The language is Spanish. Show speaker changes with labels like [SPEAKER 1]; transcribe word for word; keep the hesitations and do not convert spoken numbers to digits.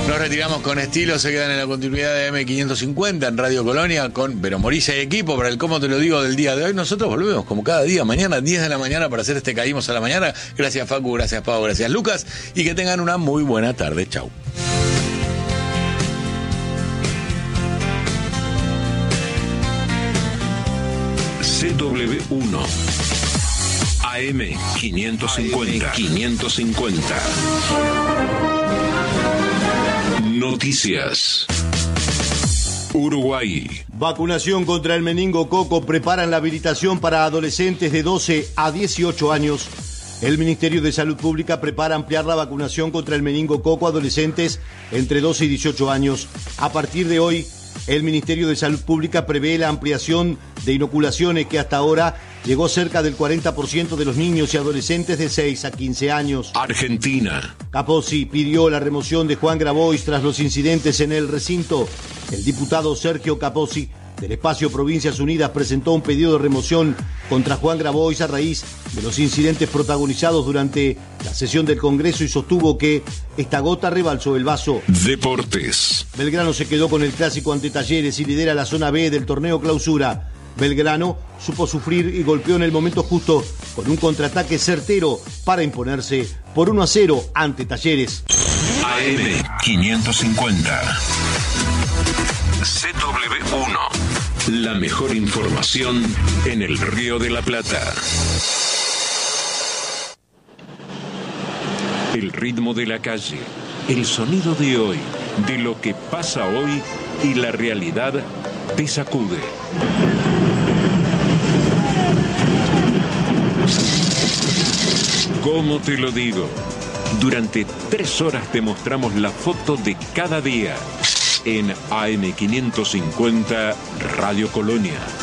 [SPEAKER 1] Nos retiramos con estilo, se quedan en la continuidad de eme quinientos cincuenta en Radio Colonia con Vero Morilla y equipo para el Cómo Te Lo Digo del día de hoy. Nosotros volvemos como cada día, mañana, diez de la mañana, para hacer este Caímos a la Mañana. Gracias Facu, gracias Pau, gracias Lucas, y que tengan una muy buena tarde. Chau.
[SPEAKER 2] C W uno A M quinientos cincuenta. quinientos cincuenta. Noticias. Uruguay.
[SPEAKER 3] Vacunación contra el meningococo. Preparan la habilitación para adolescentes de doce a dieciocho años. El Ministerio de Salud Pública prepara ampliar la vacunación contra el meningococo a adolescentes entre doce y dieciocho años. A partir de hoy, el Ministerio de Salud Pública prevé la ampliación de inoculaciones que hasta ahora llegó cerca del cuarenta por ciento de los niños y adolescentes de seis a quince años.
[SPEAKER 2] Argentina.
[SPEAKER 3] Capozzi pidió la remoción de Juan Grabois tras los incidentes en el recinto. El diputado Sergio Capozzi, del espacio Provincias Unidas, presentó un pedido de remoción contra Juan Grabois a raíz de los incidentes protagonizados durante la sesión del Congreso y sostuvo que esta gota rebalsó el vaso.
[SPEAKER 2] Deportes.
[SPEAKER 3] Belgrano se quedó con el clásico ante Talleres y lidera la zona B del torneo Clausura. Belgrano supo sufrir y golpeó en el momento justo con un contraataque certero para imponerse por uno a cero ante Talleres.
[SPEAKER 2] A M quinientos cincuenta. C W uno. La mejor información en el Río de la Plata. El ritmo de la calle, el sonido de hoy, de lo que pasa hoy y la realidad te sacude. ¿Cómo te lo digo? Durante tres horas te mostramos la foto de cada día en A M quinientos cincuenta Radio Colonia.